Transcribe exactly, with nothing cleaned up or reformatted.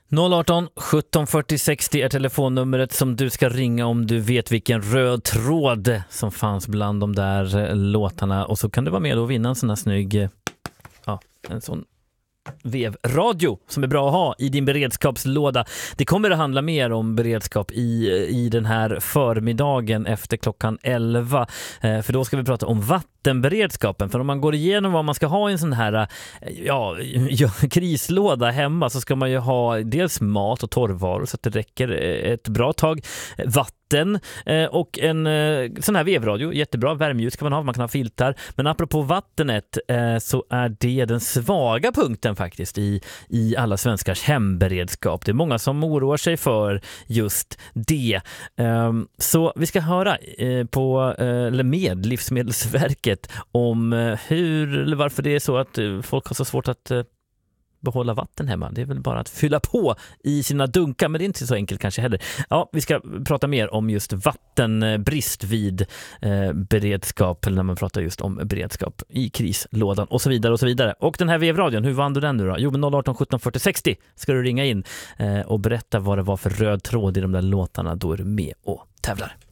noll ett åtta sjutton fyrtio sextio är telefonnumret som du ska ringa om du vet vilken röd tråd som fanns bland de där låtarna. Och så kan du vara med och vinna en sån här snygg, ja, en sån vevradio som är bra att ha i din beredskapslåda. Det kommer att handla mer om beredskap i, i den här förmiddagen efter klockan elva. Eh, för då ska vi prata om vattenberedskapen. För om man går igenom vad man ska ha i en sån här ja, ja, krislåda hemma, så ska man ju ha dels mat och torrvaror så att det räcker ett bra tag. Vatten och en sån här vevradio, jättebra, värmeljus kan man ha, man kan ha filtar. Men apropå vattnet så är det den svaga punkten faktiskt i, i alla svenskars hemberedskap. Det är många som oroar sig för just det. Så vi ska höra på, eller med Livsmedelsverket om hur eller varför det är så att folk har så svårt att behålla vatten hemma. Det är väl bara att fylla på i sina dunkar, men det är inte så enkelt kanske heller. Ja, vi ska prata mer om just vattenbrist vid eh, beredskap, eller när man pratar just om beredskap i krislådan och så vidare och så vidare. Och den här vevradion, hur vann du den nu då? Jo, men noll ett åtta sjutton fyrtio sextio ska du ringa in eh, och berätta vad det var för röd tråd i de där låtarna. Då är du med och tävlar.